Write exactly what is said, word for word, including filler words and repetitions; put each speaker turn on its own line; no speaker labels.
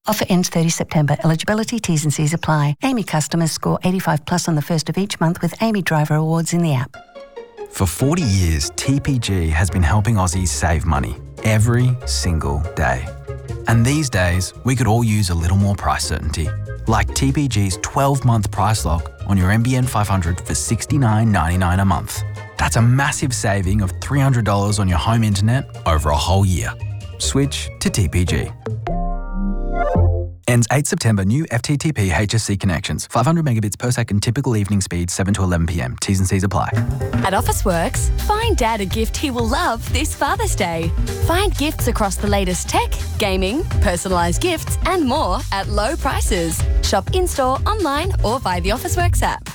Offer ends thirtieth September. Eligibility, T's and C's apply. A M I customers score eighty-five plus on the first of each month with A M I Driver Awards in the app.
For forty years, T P G has been helping Aussies save money every single day. And these days, we could all use a little more price certainty. Like T P G's twelve-month price lock on your N B N five hundred for sixty-nine ninety-nine a month. That's a massive saving of three hundred dollars on your home internet over a whole year. Switch to T P G. Ends eighth September. New F T T P H S C connections. five hundred megabits per second. Typical evening speed seven to eleven p m. T's and C's apply.
At Officeworks, find Dad a gift he will love this Father's Day. Find gifts across the latest tech, gaming, personalised gifts and more at low prices. Shop in-store, online or via the Officeworks app.